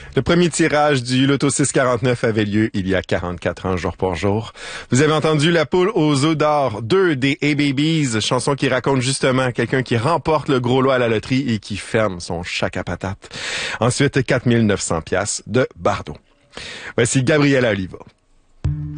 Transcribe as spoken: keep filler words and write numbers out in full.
Le premier tirage du Loto six quarante-neuf avait lieu il y a quarante-quatre ans, jour pour jour. Vous avez entendu La poule aux œufs d'or, deux des A-Babies, chanson qui raconte justement quelqu'un qui remporte le gros lot à la loterie et qui ferme son chac à patate. Ensuite, quatre mille neuf cents piastres de Bardot. Voici Gabriela Oliva.